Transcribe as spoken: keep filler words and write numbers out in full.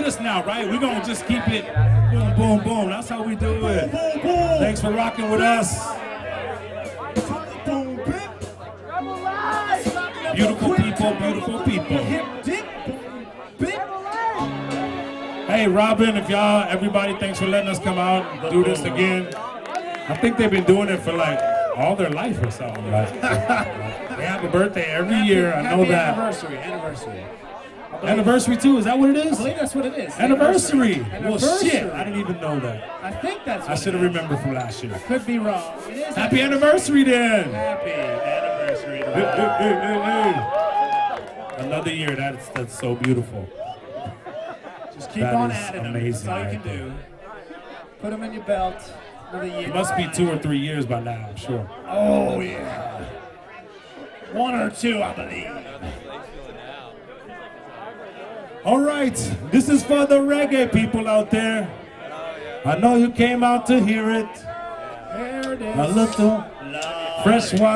us now, right? We're gonna just keep it boom, boom, boom. That's how we do it. Thanks for rocking with us. Beautiful people, beautiful people. Hey, Robin, if y'all, everybody, thanks for letting us come out and do this again. I think they've been doing it for like all their life or something. Like, they have a birthday every Happy, year. I know happy that. Anniversary, anniversary. Anniversary too? Is that what it is? I believe that's what it is. Anniversary. Anniversary. Well, shit, I didn't even know that. I think that's what I should have remembered from last year. I could be wrong. It is Happy anniversary then. Happy anniversary. Hey, hey, hey, hey. Another year. That's that's so beautiful. Just keep That on is adding them. amazing That's all you right can there. do. Put them in your belt. Another year. It must be two or three years by now, I'm sure. Oh yeah. One or two, I believe. All right, this is for the reggae people out there. I know you came out to hear it. There it is. A little fresh water.